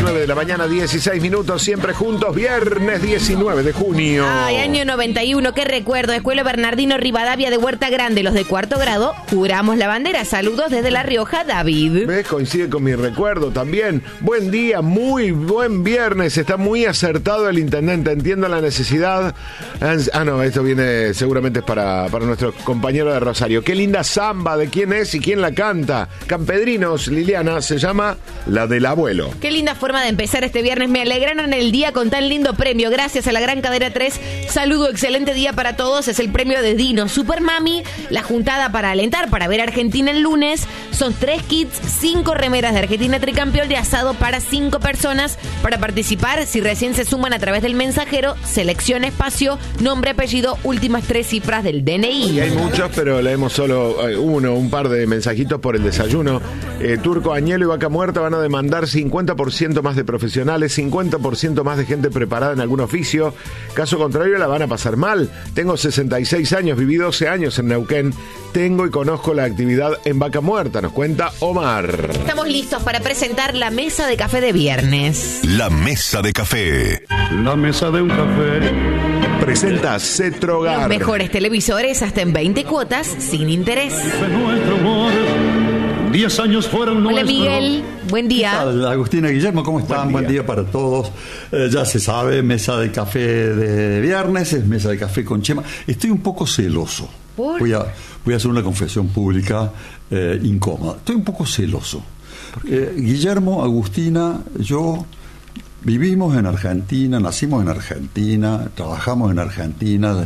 9 de la mañana, 16 minutos, siempre juntos, viernes 19 de junio. Ay, año 91, qué recuerdo. Escuela Bernardino Rivadavia de Huerta Grande, los de cuarto grado, juramos la bandera. Saludos desde La Rioja, David. ¿Ves? Coincide con mi recuerdo también. Buen día, muy buen viernes. Está muy acertado el intendente, entiendo la necesidad. No, esto viene, seguramente es para nuestro compañero de Rosario. Qué linda samba, ¿de quién es y quién la canta? Campedrinos, Liliana, se llama La del Abuelo. Qué linda forma de empezar este viernes. Me alegraron el día con tan lindo premio. Gracias a la Gran Cadena 3. Saludo, excelente día para todos. Es el premio de Dino Super Mami. La juntada para alentar, para ver a Argentina el lunes. Son 3 kits, 5 remeras de Argentina tricampeón de asado para 5 personas. Para participar, si recién se suman a través del mensajero, selecciona espacio, nombre, apellido, últimas 3 cifras del DNI. Y hay muchos, pero leemos solo un par de mensajitos por el desayuno. Turco, Añelo y Vaca Muerta van a demandar 50% más de profesionales, 50% más de gente preparada en algún oficio. Caso contrario, la van a pasar mal. Tengo 66 años, viví 12 años en Neuquén. Tengo y conozco la actividad en Vaca Muerta, nos cuenta Omar. Estamos listos para presentar la mesa de café de viernes. La mesa de café. La mesa de un café. Presenta Cetrogar. Los mejores televisores hasta en 20 cuotas sin interés. De nuestro amor, 10 años fueron Hola, nuestros. Miguel, buen día. Hola, Agustina, Guillermo, ¿cómo están? Buen día para todos. Ya se sabe, mesa de café de viernes, es mesa de café con Chema. Estoy un poco celoso. ¿Por? Voy a hacer una confesión pública incómoda. Estoy un poco celoso. Guillermo, Agustina, yo vivimos en Argentina, nacimos en Argentina, trabajamos en Argentina.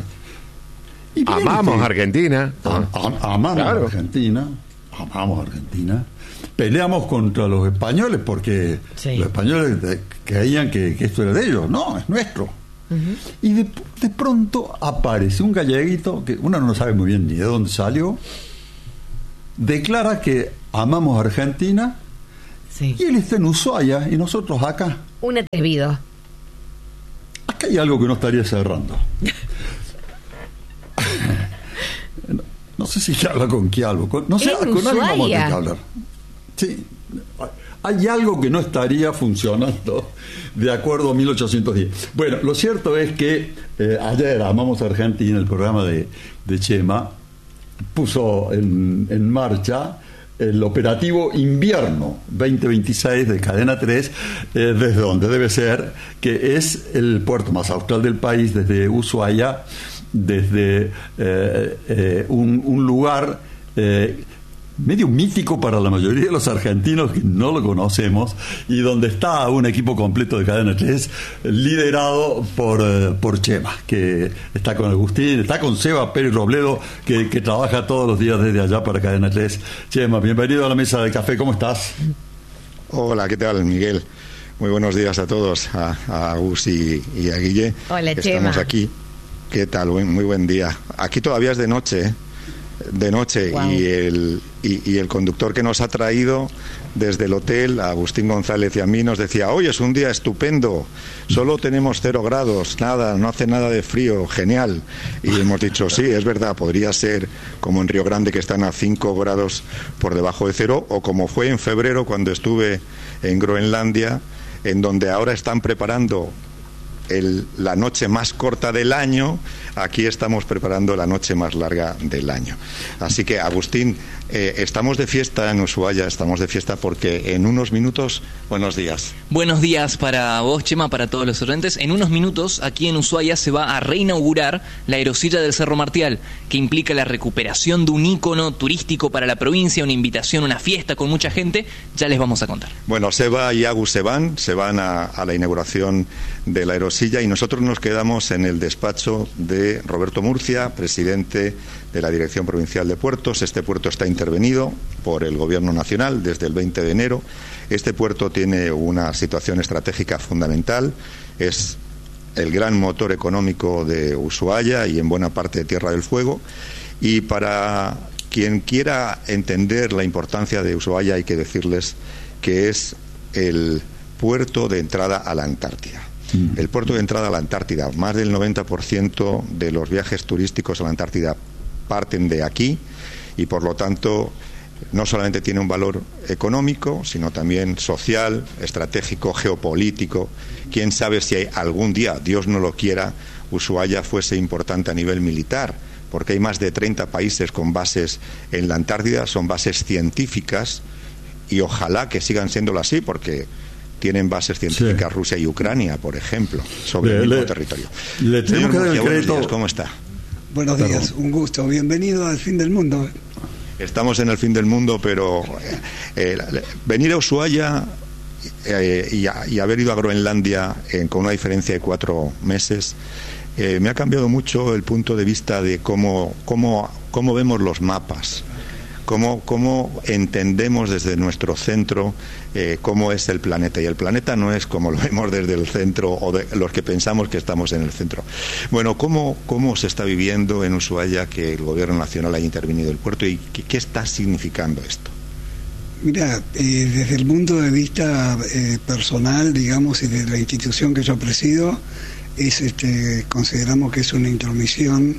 Y Amamos Argentina. Amamos Claro. Argentina. Amamos Argentina. Peleamos contra los españoles porque Sí. los españoles creían que esto era de ellos. No, es nuestro. Y de pronto aparece un galleguito que uno no sabe muy bien ni de dónde salió, declara que amamos Argentina, Sí. y él está en Ushuaia y nosotros acá. Un atrevido. Acá hay algo que no estaría cerrando. No sé si habla con qué algo. No sé, En con alguien vamos a tener Ushuaia. que hablar. Sí. Hay algo que no estaría funcionando de acuerdo a 1810. Bueno, lo cierto es que ayer Amamos Argentina, el programa de Chema, puso en marcha el operativo invierno 2026 de Cadena 3, desde donde debe ser, que es el puerto más austral del país, desde Ushuaia, desde un lugar medio mítico para la mayoría de los argentinos que no lo conocemos, y donde está un equipo completo de Cadena 3 liderado por Chema, que está con Agustín, está con Seba Pérez Robledo, que trabaja todos los días desde allá para Cadena 3. Chema, bienvenido a la mesa de café, ¿cómo estás? Hola, ¿qué tal, Miguel? Muy buenos días a todos, a Agus y a Guille. Hola, Estamos Chema. aquí. ¿Qué tal? Muy buen día. Aquí todavía es de noche, ¿eh? De noche. Wow. Y el conductor que nos ha traído desde el hotel, Agustín González y a mí, nos decía: hoy es un día estupendo, solo tenemos 0 grados, nada, no hace nada de frío, genial. Y hemos dicho, sí, es verdad, podría ser como en Río Grande, que están a 5 grados por debajo de 0, o como fue en febrero cuando estuve en Groenlandia, en donde ahora están preparando la noche más corta del año. Aquí estamos preparando la noche más larga del año. Así que, Agustín, estamos de fiesta en Ushuaia, estamos de fiesta porque en unos minutos... Buenos días. Buenos días para vos, Chema, para todos los oyentes. En unos minutos, aquí en Ushuaia, se va a reinaugurar la aerosilla del Cerro Martial, que implica la recuperación de un ícono turístico para la provincia, una invitación, una fiesta con mucha gente. Ya les vamos a contar. Bueno, Seba y Agus se van a la inauguración de la aerosilla, y nosotros nos quedamos en el despacho de Roberto Murcia, presidente de la Dirección Provincial de Puertos. Este puerto está intervenido por el Gobierno Nacional desde el 20 de enero. Este puerto tiene una situación estratégica fundamental, es el gran motor económico de Ushuaia y en buena parte de Tierra del Fuego, y para quien quiera entender la importancia de Ushuaia hay que decirles que es el puerto de entrada a la Antártida. El puerto de entrada a la Antártida, más del 90% de los viajes turísticos a la Antártida parten de aquí, y por lo tanto no solamente tiene un valor económico, sino también social, estratégico, geopolítico. Quién sabe si hay algún día, Dios no lo quiera, Ushuaia fuese importante a nivel militar, porque hay más de 30 países con bases en la Antártida, son bases científicas, y ojalá que sigan siéndolo así, porque tienen bases científicas Rusia y Ucrania, por ejemplo, sobre el mismo territorio. Le tenemos que dar el crédito. Buenos días, ¿cómo está? Buenos días, un gusto, bienvenido al fin del mundo. Estamos en el fin del mundo, pero venir a Ushuaia y haber ido a Groenlandia con una diferencia de 4 meses, me ha cambiado mucho el punto de vista de cómo vemos los mapas, cómo entendemos desde nuestro centro cómo es el planeta. Y el planeta no es como lo vemos desde el centro o de los que pensamos que estamos en el centro. Bueno, ¿cómo se está viviendo en Ushuaia que el Gobierno Nacional haya intervenido el puerto y qué está significando esto? Mira, desde el punto de vista personal, digamos, y de la institución que yo presido, consideramos que es una intromisión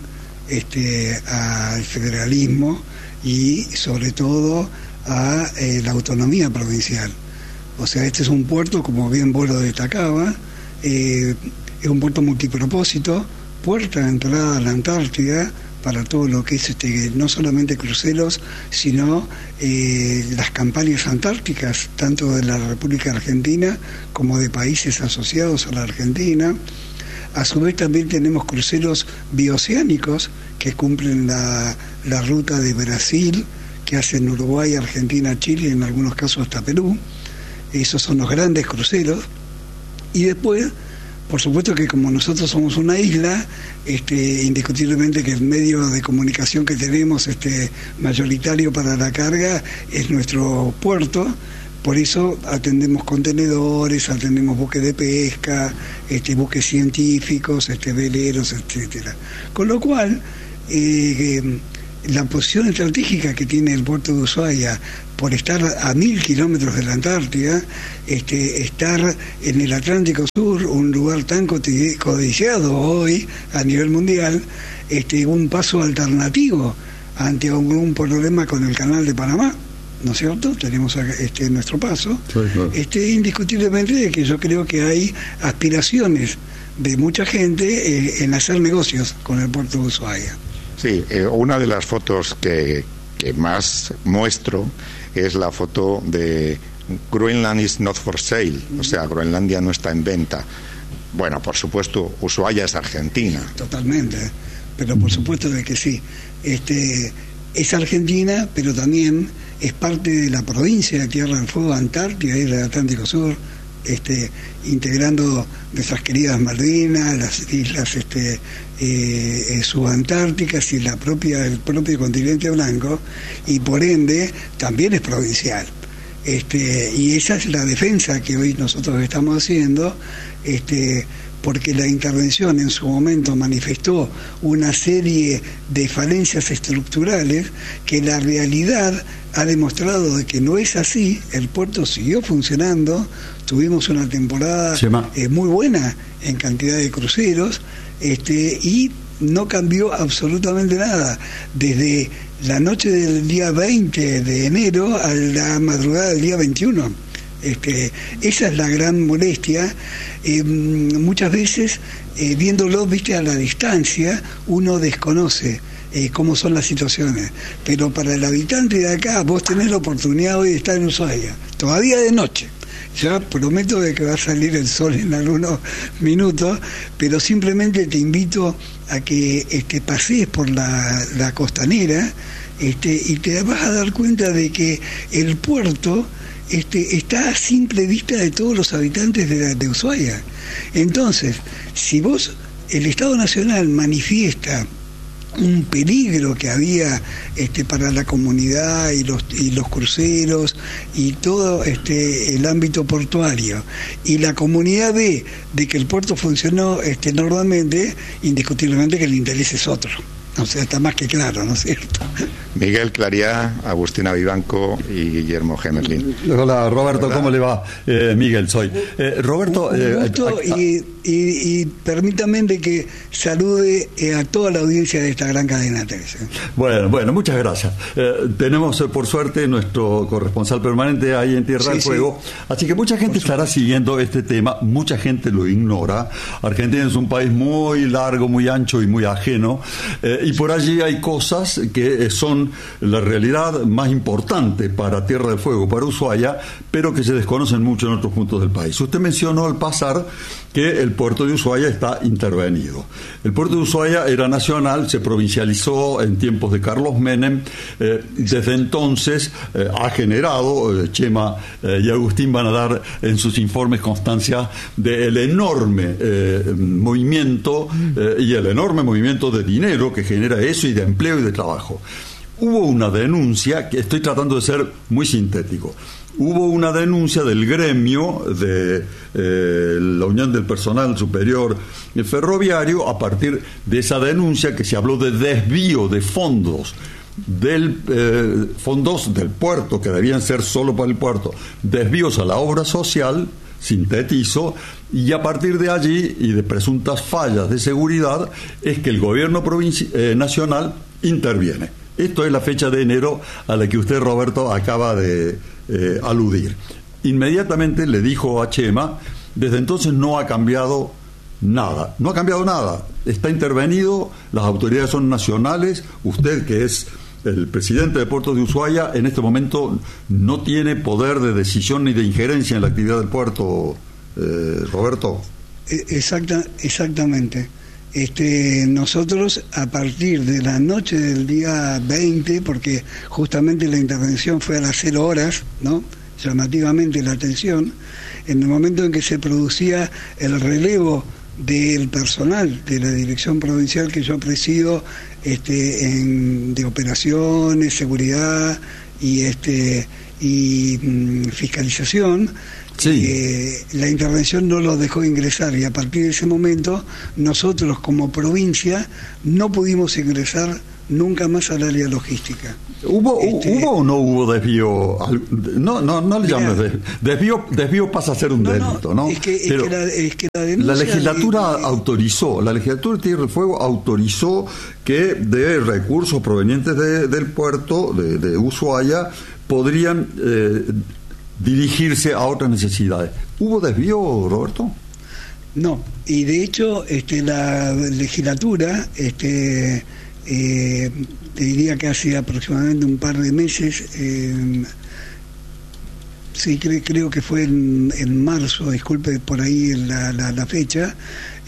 al federalismo y sobre todo a la autonomía provincial. O sea, este es un puerto, como bien vos lo destacabas, es un puerto multipropósito, puerta de entrada a la Antártida para todo lo que es no solamente cruceros, sino las campañas antárticas, tanto de la República Argentina como de países asociados a la Argentina. A su vez también tenemos cruceros bioceánicos que cumplen la ruta de Brasil, que hacen Uruguay, Argentina, Chile y en algunos casos hasta Perú. Esos son los grandes cruceros. Y después, por supuesto que como nosotros somos una isla, indiscutiblemente que el medio de comunicación que tenemos mayoritario para la carga es nuestro puerto. Por eso atendemos contenedores, atendemos buques de pesca, buques científicos, veleros, etcétera. Con lo cual, la posición estratégica que tiene el puerto de Ushuaia por estar a 1000 kilómetros de la Antártida, estar en el Atlántico Sur, un lugar tan codiciado hoy a nivel mundial, un paso alternativo ante un problema con el Canal de Panamá, ¿no es cierto? Tenemos nuestro paso. Sí, claro. Indiscutiblemente de que yo creo que hay aspiraciones de mucha gente en hacer negocios con el puerto de Ushuaia. Sí, una de las fotos que más muestro es la foto de Greenland is not for sale, o sea, Groenlandia no está en venta. Bueno, por supuesto, Ushuaia es Argentina. Totalmente, pero por supuesto de que sí. Es Argentina, pero también es parte de la provincia de Tierra del Fuego, Antártida y del Atlántico Sur, integrando nuestras queridas Malvinas, las islas subantárticas y el propio continente blanco, y por ende también es provincial. Y esa es la defensa que hoy nosotros estamos haciendo, porque la intervención en su momento manifestó una serie de falencias estructurales que la realidad ha demostrado de que no es así. El puerto siguió funcionando, tuvimos una temporada muy buena en cantidad de cruceros, y no cambió absolutamente nada desde la noche del día 20 de enero a la madrugada del día 21. Esa es la gran molestia. Muchas veces, viéndolo, a la distancia, uno desconoce cómo son las situaciones. Pero para el habitante de acá, vos tenés la oportunidad hoy de estar en Ushuaia, todavía de noche. Ya prometo de que va a salir el sol en algunos minutos, pero simplemente te invito a que pasees por la costanera, y te vas a dar cuenta de que el puerto está a simple vista de todos los habitantes de Ushuaia. Entonces, si el Estado Nacional manifiesta un peligro que había para la comunidad y los cruceros y todo el ámbito portuario, y la comunidad ve de que el puerto funcionó normalmente, indiscutiblemente que el interés es otro. O sea, está más que claro, ¿no es cierto? Miguel Clariá, Agustina Vivanco y Guillermo Gemerlín. Hola, Roberto, ¿cómo le va? Miguel soy. Roberto... Un gusto, y permítame de que salude a toda la audiencia de esta gran cadena 3. Bueno, muchas gracias. Tenemos, por suerte, nuestro corresponsal permanente ahí en Tierra del Fuego, así que mucha gente estará siguiendo este tema, mucha gente lo ignora. Argentina es un país muy largo, muy ancho y muy ajeno, y por allí hay cosas que son la realidad más importante para Tierra del Fuego, para Ushuaia, pero que se desconocen mucho en otros puntos del país. Usted mencionó al pasar que el puerto de Ushuaia está intervenido. El puerto de Ushuaia era nacional, se provincializó en tiempos de Carlos Menem, desde entonces ha generado, Chema y Agustín van a dar en sus informes constancia del enorme movimiento y el enorme movimiento de dinero que genera eso y de empleo y de trabajo. Hubo una denuncia, que estoy tratando de ser muy sintético, hubo una denuncia del gremio de la Unión del Personal Superior Ferroviario a partir de esa denuncia que se habló de desvío de fondos fondos del puerto, que debían ser solo para el puerto, desvíos a la obra social, sintetizo, y a partir de allí y de presuntas fallas de seguridad es que el gobierno nacional interviene. Esto es la fecha de enero a la que usted, Roberto, acaba de aludir. Inmediatamente le dijo a Chema, desde entonces no ha cambiado nada, está intervenido, las autoridades son nacionales, usted que es el presidente de Puertos de Ushuaia en este momento no tiene poder de decisión ni de injerencia en la actividad del puerto, Roberto. Exactamente. Nosotros a partir de la noche del día 20, porque justamente la intervención fue a las 0 horas, ¿no? Llamativamente la atención, en el momento en que se producía el relevo del personal de la dirección provincial que yo presido, de operaciones, seguridad y fiscalización. Sí. La intervención no los dejó ingresar y a partir de ese momento nosotros como provincia no pudimos ingresar nunca más al área logística. ¿Hubo o no hubo desvío? No le llames desvío pasa a ser un delito, ¿no? Es que la denuncia... La legislatura autorizó, la legislatura de Tierra del Fuego autorizó que de recursos provenientes del puerto de Ushuaia podrían dirigirse a otras necesidades. ¿Hubo desvío, Roberto? No, y de hecho la legislatura te diría que hace aproximadamente un par de meses, sí, creo que fue en marzo, disculpe por ahí la fecha,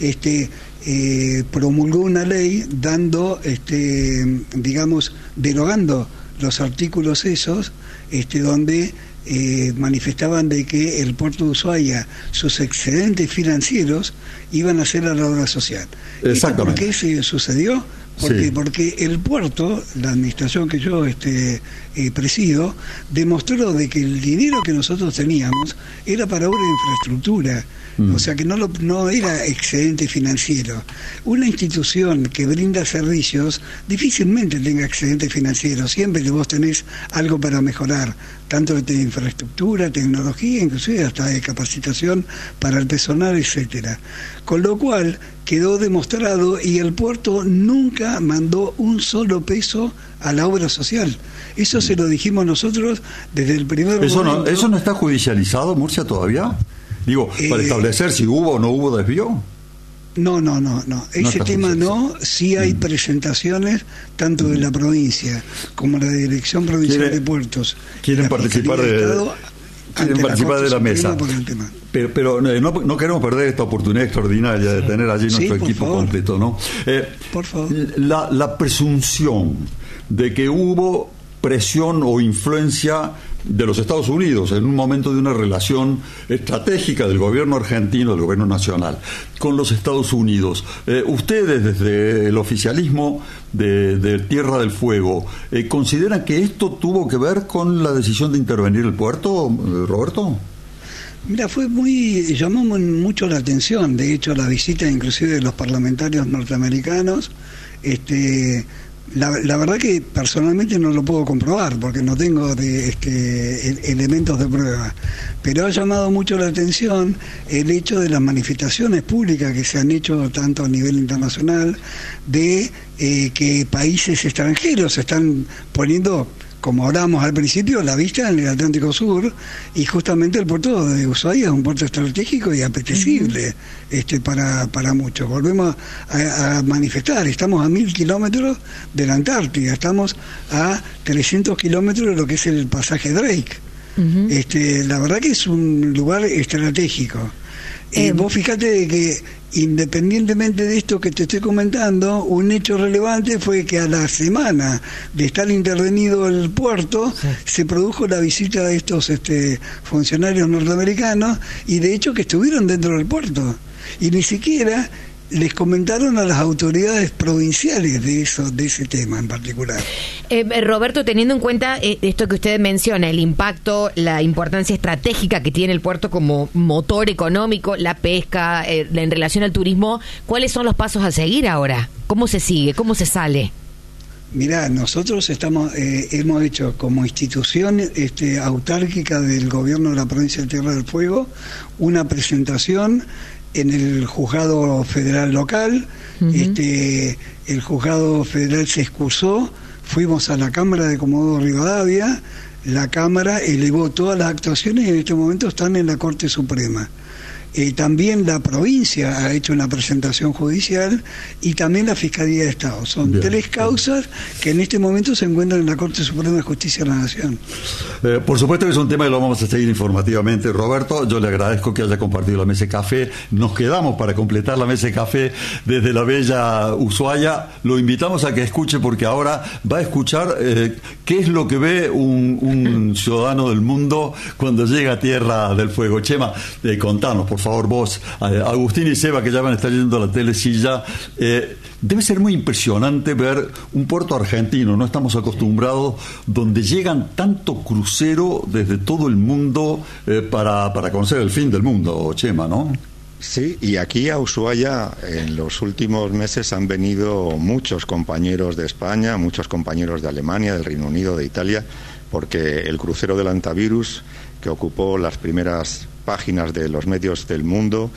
promulgó una ley dando, digamos, derogando los artículos esos, donde manifestaban de que el puerto de Ushuaia, sus excedentes financieros iban a ser a la obra social. Exactamente. ¿Por qué se sucedió? Porque el puerto, la administración que yo presido, demostró de que el dinero que nosotros teníamos era para obra de infraestructura, o sea que no era excedente financiero. Una institución que brinda servicios difícilmente tenga excedente financiero, siempre que vos tenés algo para mejorar, tanto de infraestructura, tecnología, inclusive hasta de capacitación para el personal, etcétera. Con lo cual quedó demostrado y el puerto nunca mandó un solo peso a la obra social. Eso se lo dijimos nosotros desde el primer momento. ¿Eso no está judicializado, Murcia, todavía? Digo, para establecer si hubo o no hubo desvío. No. Ese tema no. Sí hay presentaciones tanto de la provincia como la Dirección Provincial de Puertos. ¿Quieren participar de la mesa? Pero no queremos perder esta oportunidad extraordinaria de tener allí nuestro equipo completo, ¿no? Por favor. La presunción de que hubo presión o influencia de los Estados Unidos en un momento de una relación estratégica del gobierno argentino, del gobierno nacional, con los Estados Unidos. Ustedes, desde el oficialismo de Tierra del Fuego, ¿consideran que esto tuvo que ver con la decisión de intervenir el puerto, Roberto? Mira, llamó mucho la atención, de hecho, la visita inclusive de los parlamentarios norteamericanos, La verdad que personalmente no lo puedo comprobar porque no tengo elementos de prueba, pero ha llamado mucho la atención el hecho de las manifestaciones públicas que se han hecho tanto a nivel internacional de que países extranjeros están poniendo, como hablábamos al principio, la vista en el Atlántico Sur, y justamente el puerto de Ushuaia es un puerto estratégico y apetecible para muchos. Volvemos a manifestar, estamos a 1000 kilómetros de la Antártida, estamos a 300 kilómetros de lo que es el pasaje Drake. La verdad que es un lugar estratégico. Vos fíjate de que, independientemente de esto que te estoy comentando, un hecho relevante fue que a la semana de estar intervenido el puerto, se produjo la visita de estos funcionarios norteamericanos, y de hecho que estuvieron dentro del puerto, y ni siquiera les comentaron a las autoridades provinciales de ese tema en particular. Roberto, teniendo en cuenta esto que usted menciona, el impacto, la importancia estratégica que tiene el puerto como motor económico, la pesca, en relación al turismo, ¿cuáles son los pasos a seguir ahora? ¿Cómo se sigue? ¿Cómo se sale? Mirá, nosotros hemos hecho como institución autárquica del gobierno de la provincia de Tierra del Fuego una presentación en el juzgado federal local. El juzgado federal se excusó, fuimos a la Cámara de Comodoro Rivadavia, la Cámara elevó todas las actuaciones y en este momento están en la Corte Suprema. También la provincia ha hecho una presentación judicial y también la Fiscalía de Estado. Son tres causas que en este momento se encuentran en la Corte Suprema de Justicia de la Nación. Por supuesto que es un tema que lo vamos a seguir informativamente, Roberto. Yo le agradezco que haya compartido la mesa de café. Nos quedamos para completar la mesa de café desde la bella Ushuaia. Lo invitamos a que escuche, porque ahora va a escuchar qué es lo que ve un ciudadano del mundo cuando llega a Tierra del Fuego. Chema, contanos, por favor, vos, Agustín y Seba, que ya van a estar yendo a la telecilla, debe ser muy impresionante ver un puerto argentino, no estamos acostumbrados, donde llegan tanto crucero desde todo el mundo para conocer el fin del mundo, Chema, ¿no? Sí, y aquí a Ushuaia en los últimos meses han venido muchos compañeros de España, muchos compañeros de Alemania, del Reino Unido, de Italia, porque el crucero del Antavirus, que ocupó las primeras páginas de los medios del mundo,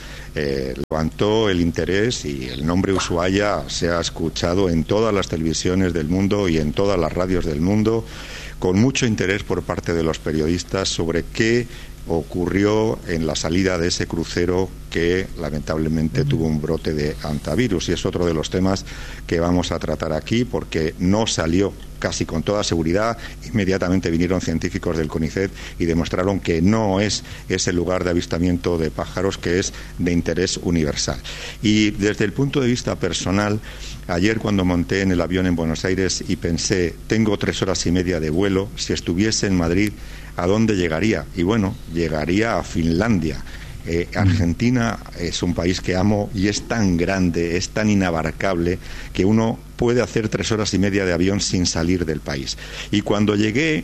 levantó el interés, y el nombre Ushuaia se ha escuchado en todas las televisiones del mundo y en todas las radios del mundo, con mucho interés por parte de los periodistas sobre qué ocurrió en la salida de ese crucero que lamentablemente tuvo un brote de antivirus, y es otro de los temas que vamos a tratar aquí, porque no salió casi con toda seguridad. Inmediatamente vinieron científicos del CONICET y demostraron que no es ese lugar de avistamiento de pájaros, que es de interés universal. Y desde el punto de vista personal, ayer cuando monté en el avión en Buenos Aires y pensé, tengo 3 horas y media de vuelo, si estuviese en Madrid, ¿a dónde llegaría? Y bueno, llegaría a Finlandia. Argentina es un país que amo y es tan grande, es tan inabarcable, que uno puede hacer 3 horas y media de avión sin salir del país. Y cuando llegué,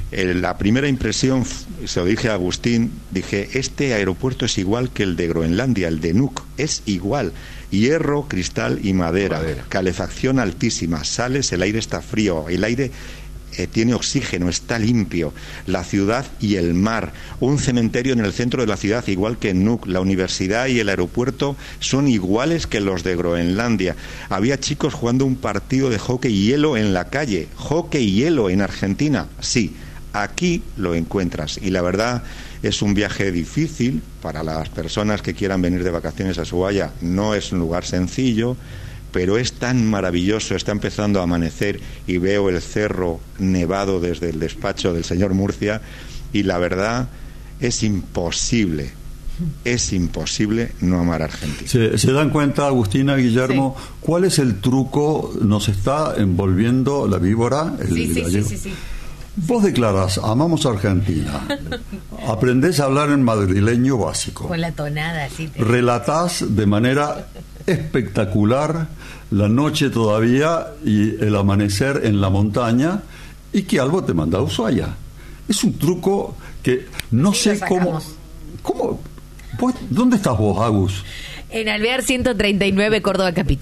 la primera impresión, se lo dije a Agustín, dije, este aeropuerto es igual que el de Groenlandia, el de Nuuk, es igual. Hierro, cristal y madera. Calefacción altísima, sales, el aire está frío, el aire tiene oxígeno, está limpio, la ciudad y el mar, un cementerio en el centro de la ciudad igual que en Nuuk, la universidad y el aeropuerto son iguales que los de Groenlandia. Había chicos jugando un partido de hockey y hielo en la calle. ¿Hockey y hielo en Argentina? Sí, aquí lo encuentras, y la verdad es un viaje difícil para las personas que quieran venir de vacaciones a Ushuaia. No es un lugar sencillo, pero es tan maravilloso. Está empezando a amanecer y veo el cerro nevado desde el despacho del señor Murcia, y la verdad es imposible no amar a Argentina. ¿Se dan cuenta, Agustina, Guillermo, sí, cuál es el truco? Nos está envolviendo la víbora. Sí. Vos declarás, amamos a Argentina, aprendés a hablar en madrileño básico, con la tonada así, relatás de manera espectacular la noche todavía y el amanecer en la montaña, y que algo te manda a Ushuaia. Es un truco que no sé cómo. ¿Dónde estás vos, Agus? En Alvear 139, Córdoba capital.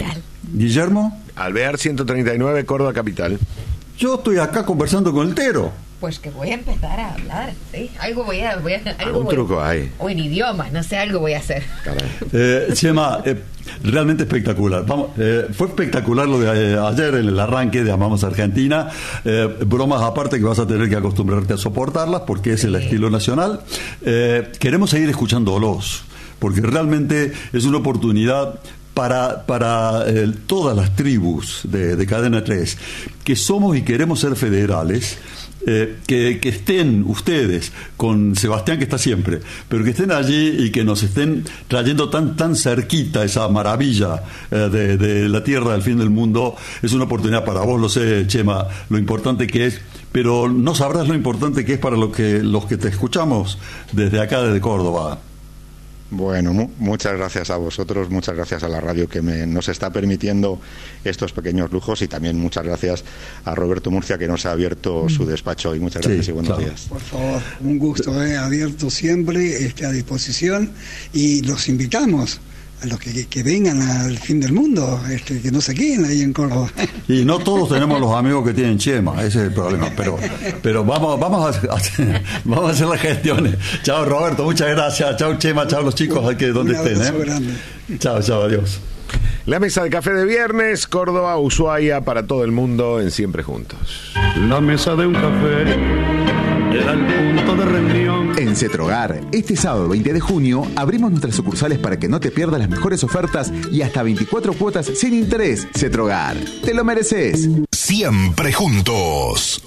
Guillermo. Alvear 139, Córdoba capital. Yo estoy acá conversando con el Tero. Pues que voy a empezar a hablar, ¿sí? Algo voy a algún truco hay. O en idiomas, no sé, algo voy a hacer. Chema, realmente espectacular. Fue espectacular lo de ayer en el arranque de Amamos Argentina. Bromas aparte que vas a tener que acostumbrarte a soportarlas porque es el estilo nacional. Queremos seguir escuchándolos porque realmente es una oportunidad para todas las tribus de Cadena 3 que somos y queremos ser federales. Que estén ustedes con Sebastián, que está siempre, pero que estén allí y que nos estén trayendo tan cerquita esa maravilla de la tierra del fin del mundo. Es una oportunidad para vos, lo sé, Chema, lo importante que es, pero no sabrás lo importante que es para los que te escuchamos desde acá, desde Córdoba. Bueno, muchas gracias a vosotros, muchas gracias a la radio que nos está permitiendo estos pequeños lujos, y también muchas gracias a Roberto Murcia, que nos ha abierto su despacho hoy. Muchas gracias y buenos días. Por favor, un gusto, abierto siempre, a disposición, y los invitamos a los que vengan al fin del mundo, que no se queden ahí en Córdoba. Y no todos tenemos los amigos que tienen Chema, ese es el problema, pero vamos a hacer las gestiones. Chao Roberto, muchas gracias. Chao Chema, chao los chicos donde estén. Grande. Chao, adiós. La mesa de café de viernes, Córdoba, Ushuaia, para todo el mundo en Siempre Juntos. La mesa de un café era el punto de reunión. En Cetrogar, este sábado 20 de junio, abrimos nuestras sucursales para que no te pierdas las mejores ofertas y hasta 24 cuotas sin interés. Cetrogar, te lo mereces. Siempre Juntos.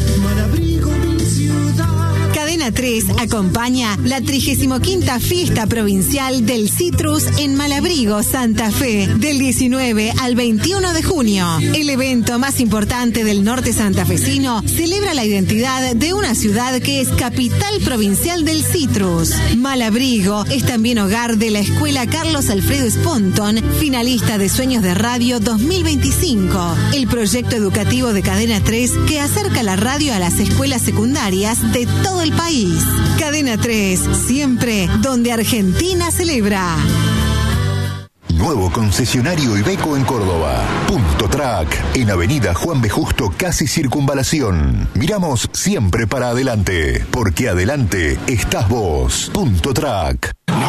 Cadena 3 acompaña la 35ª Fiesta Provincial del Citrus en Malabrigo, Santa Fe, del 19 al 21 de junio. El evento más importante del norte santafesino celebra la identidad de una ciudad que es capital provincial del citrus. Malabrigo es también hogar de la Escuela Carlos Alfredo Sponton, finalista de Sueños de Radio 2025, el proyecto educativo de Cadena 3 que acerca la radio a las escuelas secundarias de todo el país. Cadena 3, siempre donde Argentina celebra. Nuevo concesionario Iveco en Córdoba. Punto Track, en Avenida Juan B. Justo, casi Circunvalación. Miramos siempre para adelante, porque adelante estás vos. Punto Track.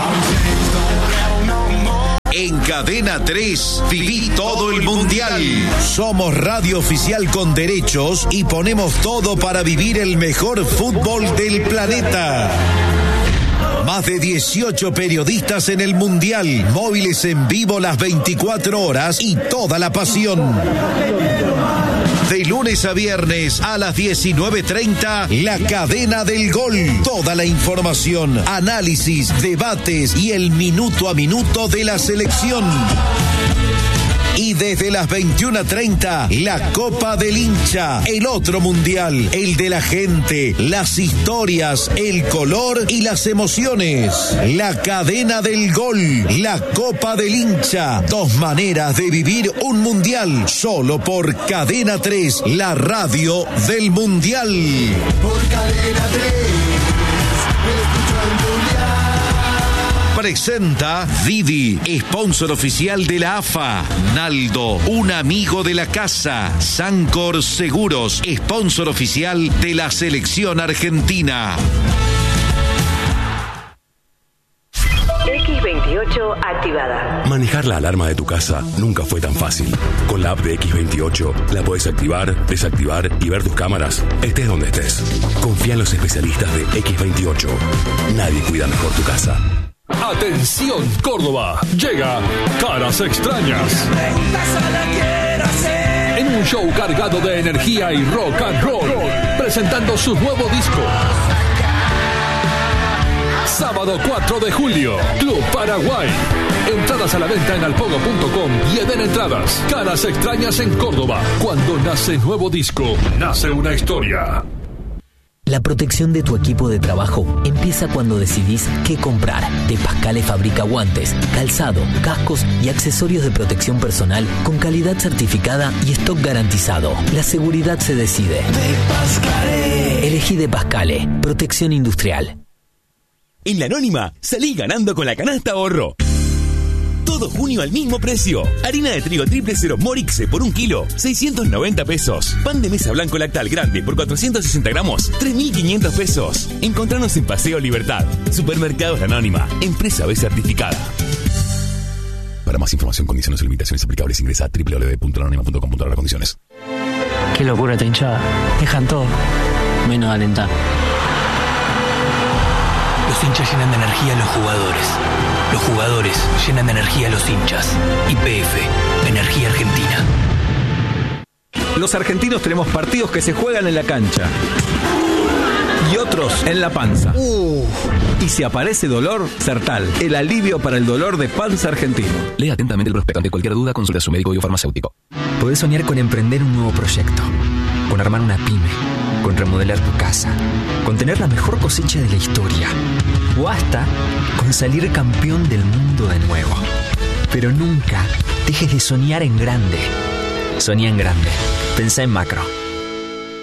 En Cadena 3, viví todo el Mundial. Somos radio oficial con derechos y ponemos todo para vivir el mejor fútbol del planeta. Más de 18 periodistas en el Mundial, móviles en vivo las 24 horas y toda la pasión. De lunes a viernes a las 19:30, La Cadena del Gol. Toda la información, análisis, debates y el minuto a minuto de la selección. Y desde las 21:30, la Copa del Hincha, el otro mundial, el de la gente, las historias, el color y las emociones. La Cadena del Gol, la Copa del Hincha, 2 maneras de vivir un mundial, solo por Cadena 3, la radio del mundial. Por Cadena 3, escucho el mundial. Presenta Didi, sponsor oficial de la AFA. Naldo, un amigo de la casa. Sancor Seguros, sponsor oficial de la selección argentina. X28 activada. Manejar la alarma de tu casa nunca fue tan fácil. Con la app de X28 la podés activar, desactivar y ver tus cámaras, estés donde estés. Confía en los especialistas de X28. Nadie cuida mejor tu casa. Atención Córdoba, llega Caras Extrañas. En un show cargado de energía y rock and roll, presentando su nuevo disco. Sábado 4 de julio, Club Paraguay. Entradas a la venta en alpogo.com y Eden Entradas. Caras Extrañas en Córdoba. Cuando nace nuevo disco, nace una historia. La protección de tu equipo de trabajo empieza cuando decidís qué comprar. De Pascale fabrica guantes, calzado, cascos y accesorios de protección personal con calidad certificada y stock garantizado. La seguridad se decide. De Pascale. Elegí De Pascale. Protección industrial. En La Anónima, salí ganando con la canasta ahorro. Todo junio al mismo precio. Harina de trigo 000 Morixe por 1 kilo, 690 pesos. Pan de mesa blanco lactal grande por 460 gramos, 3.500 pesos. Encontranos en Paseo Libertad. Supermercados Anónima. Empresa B certificada. Para más información, condiciones y limitaciones aplicables, ingresa a www.anonima.com.ar. Condiciones. Qué locura esta hinchada. Dejan todo, menos alentar. Los hinchas llenan de energía a los jugadores. Los jugadores llenan de energía a los hinchas. YPF, Energía Argentina. Los argentinos tenemos partidos que se juegan en la cancha y otros en la panza. Y si aparece dolor, Sertal, el alivio para el dolor de panza argentino. Lea atentamente el prospecto. Ante cualquier duda, consulte a su médico o farmacéutico. Podés soñar con emprender un nuevo proyecto, con armar una pyme, con remodelar tu casa, con tener la mejor cosecha de la historia, o hasta con salir campeón del mundo de nuevo. Pero nunca dejes de soñar en grande. Soñá en grande. Pensá en macro.